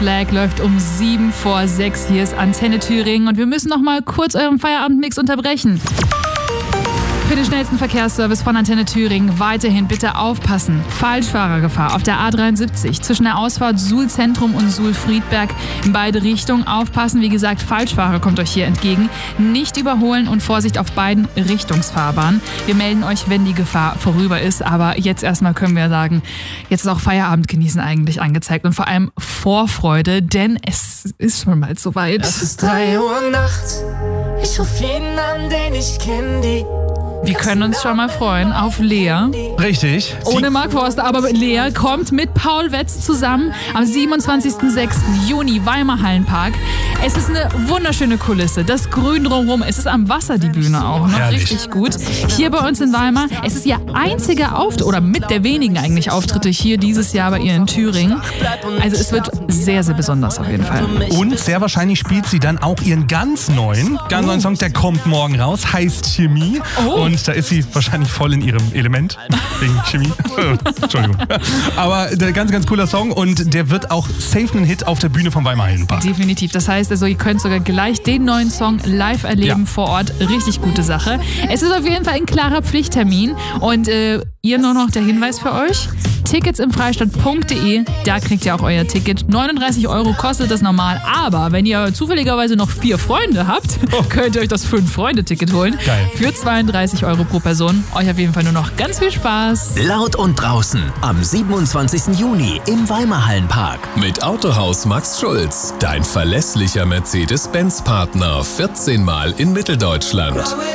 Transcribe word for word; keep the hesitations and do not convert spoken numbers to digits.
Black läuft um sieben vor sechs. Hier ist Antenne Thüringen und wir müssen noch mal kurz euren Feierabendmix unterbrechen. Für den schnellsten Verkehrsservice von Antenne Thüringen weiterhin bitte aufpassen. Falschfahrergefahr auf der A dreiundsiebzig zwischen der Ausfahrt Suhl Zentrum und Suhl Friedberg in beide Richtungen aufpassen. Wie gesagt, Falschfahrer kommt euch hier entgegen. Nicht überholen und Vorsicht auf beiden Richtungsfahrbahnen. Wir melden euch, wenn die Gefahr vorüber ist. Aber jetzt erstmal können wir sagen, jetzt ist auch Feierabend genießen eigentlich angezeigt und vor allem Vorfreude, denn es ist schon mal soweit. Es ist drei Uhr nachts. Ich ruf jeden an, den ich kenne, die Wir können uns schon mal freuen auf Lea. Richtig. Ohne Mark Forster, aber Lea kommt mit Paul Wetz zusammen am siebenundzwanzigsten sechsten Juni, Weimar Hallenpark. Es ist eine wunderschöne Kulisse, das Grün drumherum. Es ist am Wasser die Bühne auch noch, Herrlich. richtig gut. Hier bei uns in Weimar, es ist ihr einziger Auftritt, oder mit der wenigen eigentlich Auftritte hier dieses Jahr bei ihr in Thüringen. Also es wird sehr, sehr besonders auf jeden Fall. Und sehr wahrscheinlich spielt sie dann auch ihren ganz neuen, ganz neuen Song, der kommt morgen raus, heißt Chemie. Oh. Und da ist sie wahrscheinlich voll in ihrem Element, wegen Chemie. Entschuldigung. Aber der ganz, ganz cooler Song und der wird auch safe ein Hit auf der Bühne vom Weimar Hallenpark. Definitiv. Das heißt also, ihr könnt sogar gleich den neuen Song live erleben Ja. vor Ort. Richtig gute Sache. Es ist auf jeden Fall ein klarer Pflichttermin. Und äh, ihr nur noch der Hinweis für euch. Tickets im Freistadt punkt de, da kriegt ihr auch euer Ticket. neununddreißig Euro kostet das normal, aber wenn ihr zufälligerweise noch vier Freunde habt, könnt ihr euch das fünf-Freunde-Ticket holen. Geil. Für zweiunddreißig Euro pro Person. Euch auf jeden Fall nur noch ganz viel Spaß. Laut und draußen am siebenundzwanzigsten Juni im Weimar Hallenpark. Mit Autohaus Max Schulz, dein verlässlicher Mercedes-Benz-Partner, vierzehn Mal in Mitteldeutschland.